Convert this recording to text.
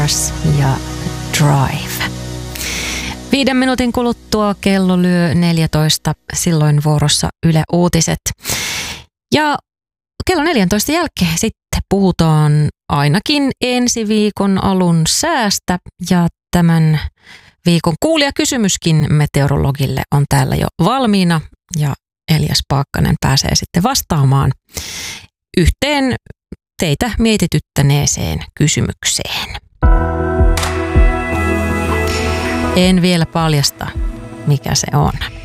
ja Drive. 5 minuutin kuluttua kello lyö 14, silloin vuorossa Yle Uutiset. Ja kello 14 jälkeen sitten puhutaan ainakin ensi viikon alun säästä ja tämän viikon kuulijakysymyskin meteorologille on täällä jo valmiina ja Elias Paakkanen pääsee sitten vastaamaan yhteen teitä mietityttäneeseen kysymykseen. En vielä paljasta, mikä se on.